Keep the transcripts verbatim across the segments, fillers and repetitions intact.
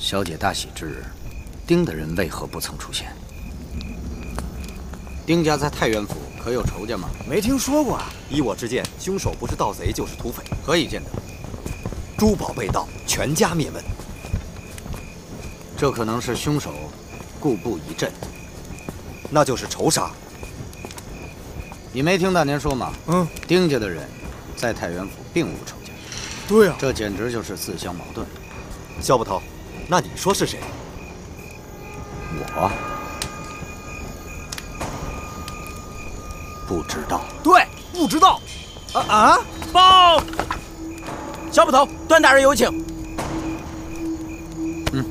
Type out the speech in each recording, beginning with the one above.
小姐大喜之日，丁大人为何不曾出现？丁家在太原府可有仇家吗？ 没听说过啊。 依我之见，凶手不是盗贼就是土匪。 何以见得？ 珠宝被盗，全家灭门。 这可能是凶手故布疑阵， 那就是仇杀。 你没听大年说吗？ 嗯， 丁家的人在太原府并无仇家。 对呀、啊， 这简直就是自相矛盾。 萧捕头，那你说是谁？ 我不知道。 对，不知道。啊啊！报！小捕头，段大人有请。 嗯。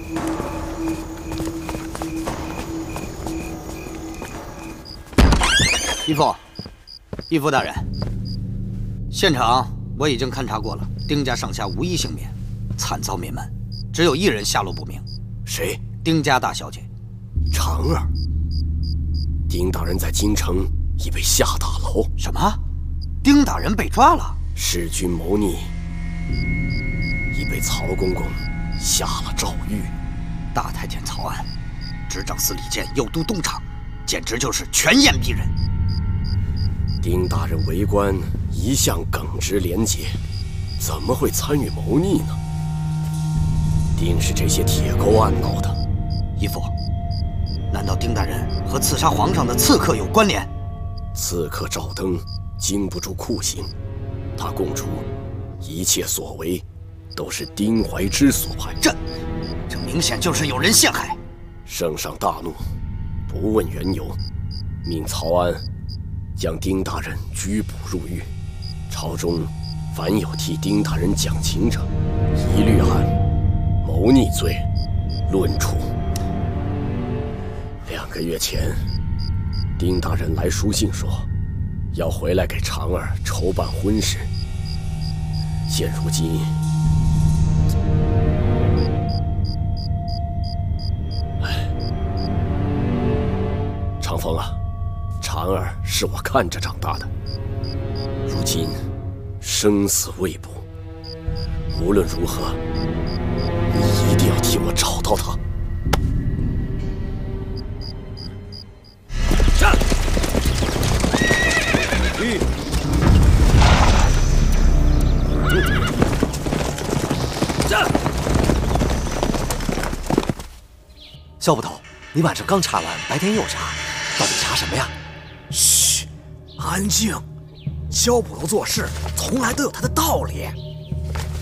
义父，义父大人，现场我已经勘察过了，丁家上下无一幸免，惨遭灭门，只有一人下落不明。 谁？ 丁家大小姐。 长儿。丁大人在京城已被下大牢。 什么？丁大人被抓了？ 弑君谋逆，已被曹公公下了诏狱。 大太监曹安，执掌司礼监，右都东厂，简直就是权验逼人。 丁大人为官一向耿直廉洁，怎么会参与谋逆呢？定是这些铁钩暗闹的。 义父，难道丁大人和刺杀皇上的刺客有关联？ 刺客赵登经不住酷刑，他供出一切所为都是丁怀之所派。 这，这明显就是有人陷害。 圣上大怒，不问缘由，命曹安将丁大人拘捕入狱。朝中凡有替丁大人讲情者，一律按谋逆罪论处。两个月前，丁大人来书信说，要回来给长儿筹办婚事。现如今，哎，长风啊，长儿是我看着长大的，如今生死未卜，无论如何，你一定要替我找到他。 战！ 吁！ 战！ 萧捕头，你晚上刚查完，白天又查，到底查什么呀？ 嘘，安静。萧捕头做事从来都有他的道理。